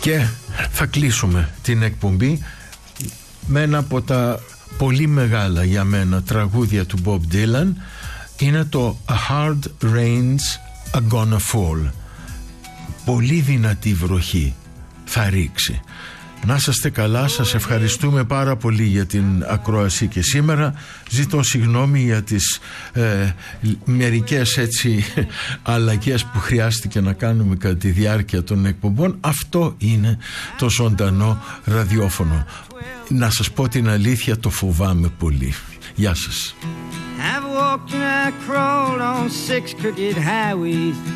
Και θα κλείσουμε την εκπομπή με ένα από τα πολύ μεγάλα για μένα τραγούδια του Bob Dylan. Είναι το A Hard Rain's A Gonna Fall. Πολύ δυνατή βροχή θα ρίξει. Να είσαστε καλά, σας ευχαριστούμε πάρα πολύ για την ακρόαση και σήμερα. Ζητώ συγγνώμη για τις μερικές έτσι αλλαγές που χρειάστηκε να κάνουμε κατά τη διάρκεια των εκπομπών. Αυτό είναι το ζωντανό ραδιόφωνο. Να σας πω την αλήθεια, το φοβάμαι πολύ. Γεια σας.